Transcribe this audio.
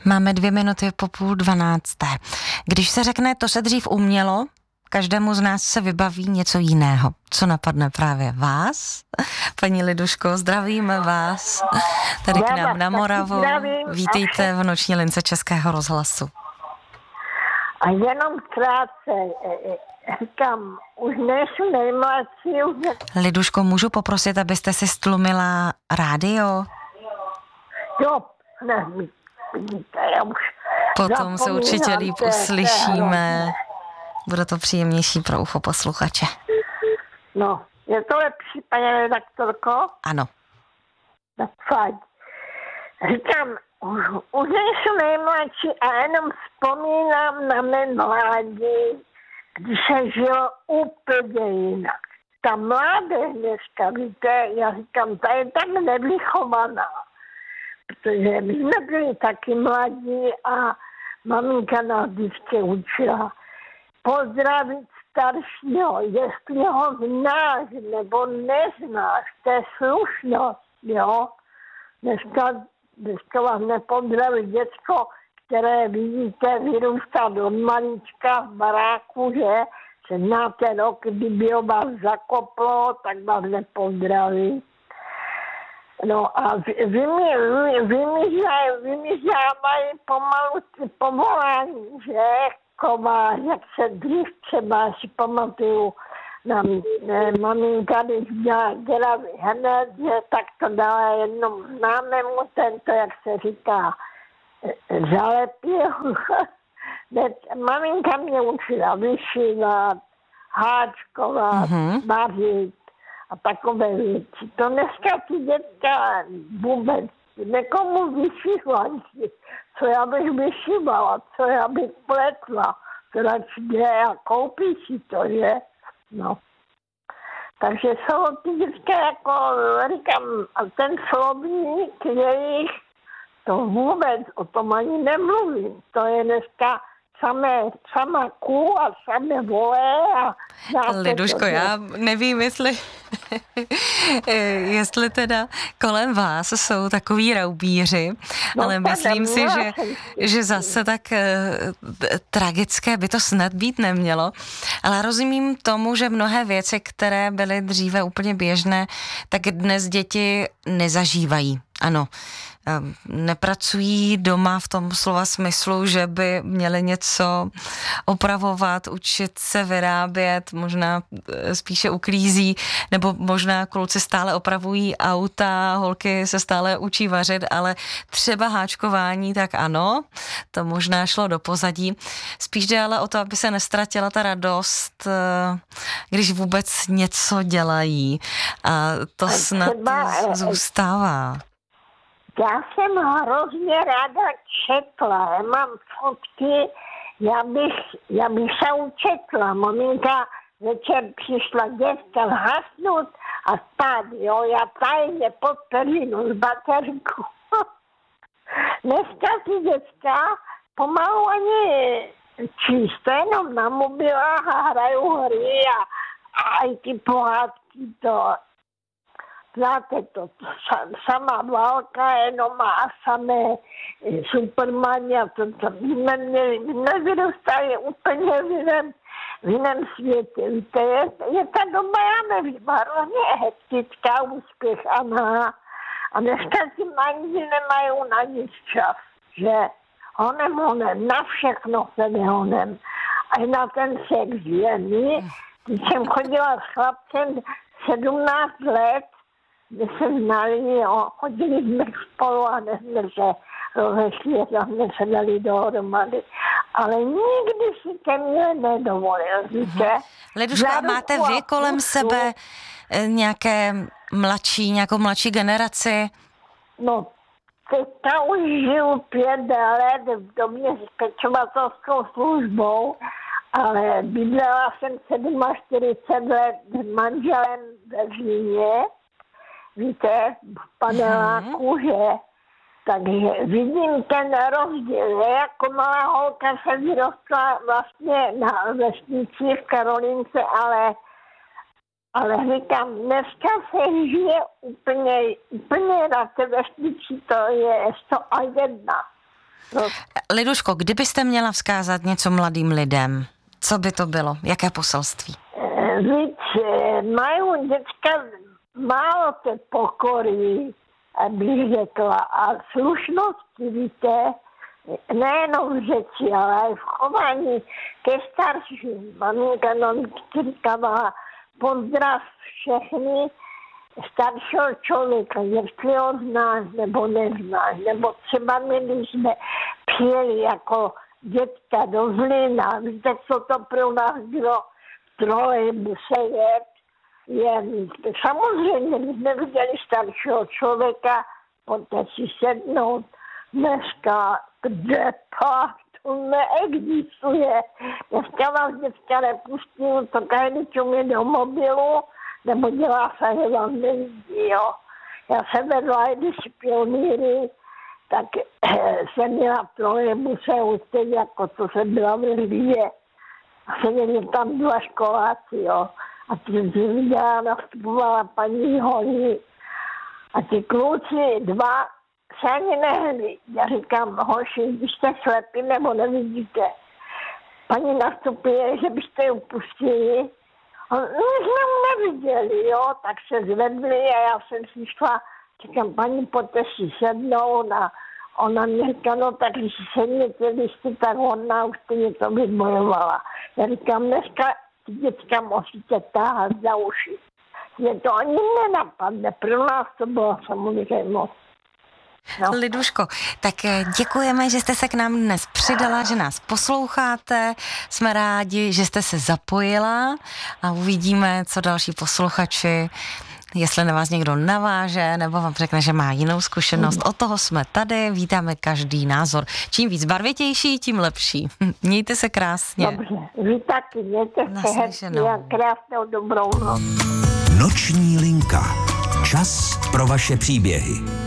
Máme 2 minuty po 11:30. Když se řekne, to se dřív umělo, každému z nás se vybaví něco jiného. Co napadne právě vás? Paní Liduško, zdravíme vás tady k nám na Moravu. Vítejte v noční lince Českého rozhlasu. A jenom krátce, říkám, už nejsou nejmladší. Liduško, můžu poprosit, abyste si stlumila rádio? Jo, ne, já už potom se určitě líp uslyšíme. Bude to příjemnější pro ucho posluchače. No, je to lepší, paní redaktorko? Ano. Tak fajn. Říkám, už nejsou nejmladší a jenom vzpomínám na mé mládí, když se žilo úplně jinak. Ta mládež dneska, víte, já říkám, ta je tak nevychovaná, protože my jsme byli taky mladí a maminka nás vždycky učila pozdravit staršího, jestli ho znáš nebo neznáš, to je slušnost, jo. Dneska vás nepozdraví děcko, které vidíte vyrůstat od malička v baráku, že 17. rok, kdyby ho vás zakoplo, tak vás nepozdraví. No a vymyzávají pomalu ty povolání, že kovář, jak se dřív třeba si pamatuju, maminka, když dělala hned, že tak to dala jednomu známému, tento, jak se říká, zalepil. Maminka mě učila vyšívat, háčkovat, vařit a takové věci. To dneska ty dětka vůbec nekomu vyšívají, co já bych vyšívala, co já bych pletla, to radši jde a koupí si to, že? No. Takže jsou ty dětka, jako říkám, a ten slovník jejich, to vůbec o tom ani nemluvím. To je dneska sama ků a samé vole a... Liduško, já nevím, jestli teda kolem vás jsou takový raubíři, ale myslím si, že zase tak tragické by to snad být nemělo. Ale rozumím tomu, že mnohé věci, které byly dříve úplně běžné, tak dnes děti nezažívají. Ano. Nepracují doma v tom slova smyslu, že by měli něco opravovat, učit se vyrábět, možná spíše uklízí, nebo možná kluci stále opravují auta, holky se stále učí vařit, ale třeba háčkování, tak ano, to možná šlo do pozadí. Spíš jde ale o to, aby se nestratila ta radost, když vůbec něco dělají. A to snad zůstává. Já jsem hrozně ráda četla, já mám fotky, já bych se učetla. Maminka večer přišla děvka hasnout a spát, jo, já tajně pod perinu z baterku. Dneska ty děcka pomalu ani číst, jenom na mobilách a hrajou hry a i ty pohádky to. Znáte to, sama válka jenom a samé Supermani a to nevyrůstají úplně v jiném světě. Víte, je ta doba, já nevím, hrozně hektická, úspěchaná a dneska ti mladí nemají na nic čas, že honem, na všechno se nehonem. A na ten sex, že my, když jsem chodila s chlapcem 17 let, kde se znali, jo, chodili jsme spolu a jsme se rozešli a jsme se dali dohromady. Ale nikdy si ke mně nedovolil, víte? Liduško, a máte vy kolem sebe nějakou mladší generaci? No, teďka už žiju 5 let v domě s pečovatelskou službou, ale bydlela jsem 47 let s manželem ve Zlíně, víte, v paneláku, že? Takže vidím ten rozdíl. Jako malá holka se vyrostla vlastně na vesnici v Karolínce, ale říkám, dneska se žije úplně na té vesnici, to je 101. Liduško, kdybyste měla vzkázat něco mladým lidem, co by to bylo? Jaké poselství? Víc, mají děcka málo té pokory, abych řekla, a slušnosti, víte, nejenom v řeči, ale i v chování ke starším. Maminka nám říkala pozdrav všechny staršího člověka, jestli ho znáš nebo neznáš, nebo třeba my, když jsme přijeli jako dětka do Zlína, víte, co to pro nás bylo v trolejbuse jen samozřejmě, když jsme viděli staršího člověka, poté si sednout, dneska kde pak to neexistuje. Dneska vás děcka nepustí, to každý čumí do mobilu, nebo dělá se, že vám nevidí, jo. Já jsem vedla, když pionýry, tak jsem měla v trolejbuse ústěť, jako to jsem byla v Lvivě. A seděli tam dva školáci, jo. A ty jsem viděla, nastupovala paní Holí. A ty kluci dva se ani nehli. Já říkám, hoši, když jste slepí nebo nevidíte, paní nastupuje, že byste ji pustili. A my jsme mu neviděli, jo, tak se zvedli a já jsem si šla, říkám, paní, pojďte si sednout a ona mě říká, no tak když si sedněte, když jste tak hodná, už jste něco vybojovala. Já říkám, dneska ty děcka musíte táhat za uši. Mě to ani nenapadne, pro nás to bylo samozřejmost. No. Liduško, tak děkujeme, že jste se k nám dnes přidala, že nás posloucháte. Jsme rádi, že jste se zapojila a uvidíme, co další posluchači, jestli na vás někdo naváže nebo vám řekne, že má jinou zkušenost. Od toho jsme tady, vítáme každý názor. Čím víc barvitější, tím lepší. Mějte se krásně. Dobře, vy taky, mějte se hezky a krásnou dobrou noc. Noční linka. Čas pro vaše příběhy.